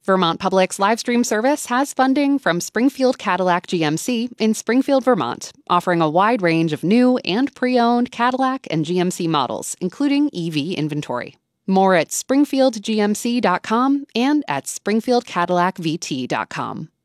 Vermont Public's live stream service has funding from Springfield Cadillac GMC in Springfield, Vermont, offering a wide range of new and pre-owned Cadillac and GMC models, including EV inventory. More at springfieldgmc.com and at springfieldcadillacvt.com.